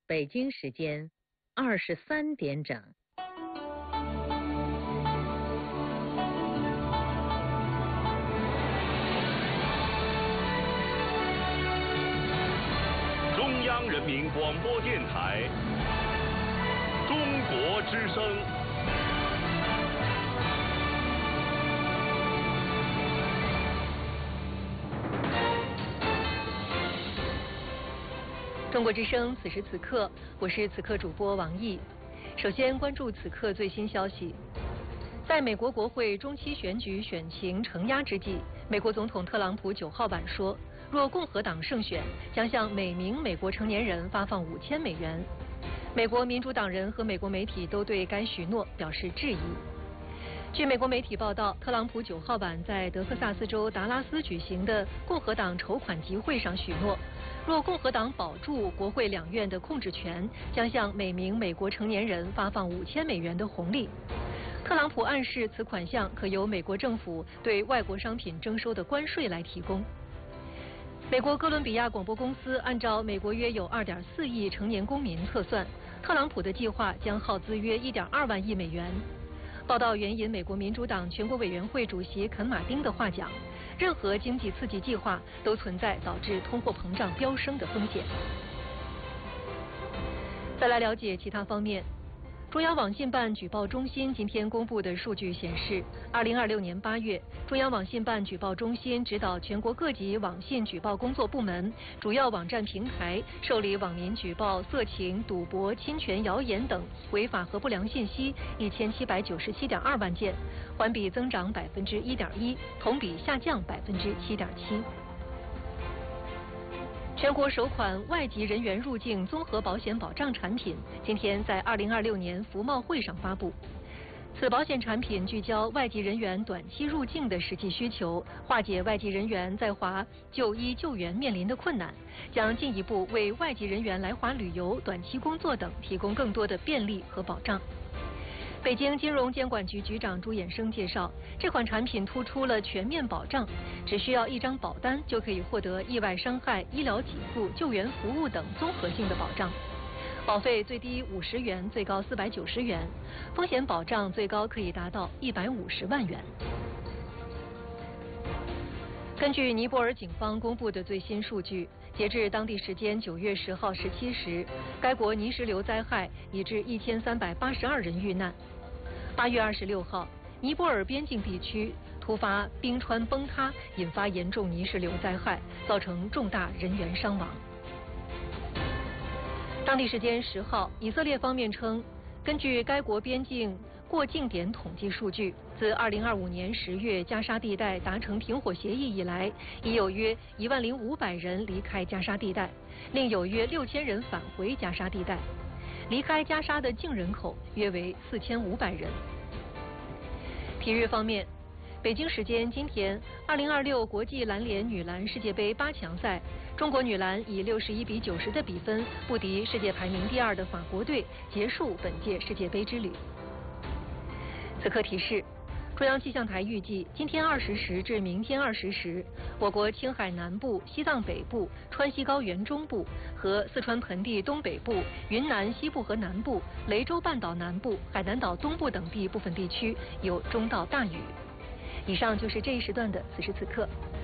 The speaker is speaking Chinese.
北京时间23点整。 中央人民广播电台中国之声。 中国之声，此时此刻，我是此刻主播王毅。首先关注此刻最新消息。在美国国会中期选举选情承压之际，美国总统特朗普9号晚说，若共和党胜选，将向每名美国成年人发放5000美元。美国民主党人和美国媒体都对该许诺表示质疑。据美国媒体报道，特朗普9号晚在德克萨斯州达拉斯举行的共和党筹款集会上许诺，若共和党保住国会2院的控制权，将向每名美国成年人发放5000美元的红利。特朗普暗示此款项可由美国政府对外国商品征收的关税来提供。美国哥伦比亚广播公司按照美国约有2.4亿成年公民测算，特朗普的计划将耗资约1.2万亿美元。报道援引美国民主党全国委员会主席肯马丁的话讲，任何经济刺激计划都存在导致通货膨胀飙升的风险。再来了解其他方面。中央网信办举报中心今天公布的数据显示，2026年8月，中央网信办举报中心指导全国各级网信举报工作部门、主要网站平台受理网民举报色情、赌博、侵权、谣言等违法和不良信息1797.2万件，环比增长1.1%，同比下降7.7%。全国首款外籍人员入境综合保险保障产品今天在2026年服贸会上发布。此保险产品聚焦外籍人员短期入境的实际需求，化解外籍人员在华就医救援面临的困难，将进一步为外籍人员来华旅游、短期工作等提供更多的便利和保障。北京金融监管局局长朱衍生介绍，这款产品突出了全面保障，只需要一张保单就可以获得意外伤害、医疗给付、救援服务等综合性的保障。保费最低50元，最高490元，风险保障最高可以达到150万元。根据尼泊尔警方公布的最新数据，截至当地时间9月10号17时，该国泥石流灾害已致1382人遇难。8月26号，尼泊尔边境地区突发冰川崩塌，引发严重泥石流灾害，造成重大人员伤亡。当地时间10号，以色列方面称，根据该国边境过境点统计数据，自2025年10月加沙地带达成停火协议以来，已有约10500人离开加沙地带，另有约6000人返回加沙地带。离开加沙的净人口约为4500人。体育方面，北京时间今天，2026国际篮联女篮世界杯8强赛，中国女篮以61-90的比分不敌世界排名第2的法国队，结束本届世界杯之旅。此刻提示，中央气象台预计今天20时至明天20时，我国青海南部、西藏北部、川西高原中部和四川盆地东北部、云南西部和南部、雷州半岛南部、海南岛东部等地部分地区有中到大雨。以上就是这一时段的此时此刻。